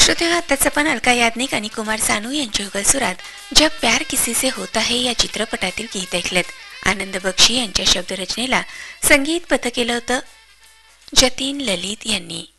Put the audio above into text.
श्रोते हो, आताच आपण अलका याज्ञिक आणि कुमार सानू यांच्या युगल सुरात जब प्यार किसी से होता है या चित्रपटातील गीत ऐकलेत. आनंद बक्षी यांच्या शब्दरचनेला संगीतबद्ध केलं होतं जतीन ललित यांनी.